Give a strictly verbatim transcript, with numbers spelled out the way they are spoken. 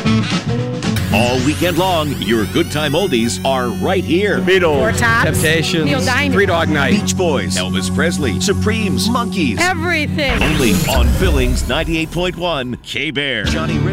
All weekend long, your good time oldies are right here. Beatles, Four Tops, Temptations, Neil Diamond, Three Dog Night, Beach Boys, Elvis Presley, Supremes, Monkees. everything. Only on Billings ninety-eight point one K-Bear. Johnny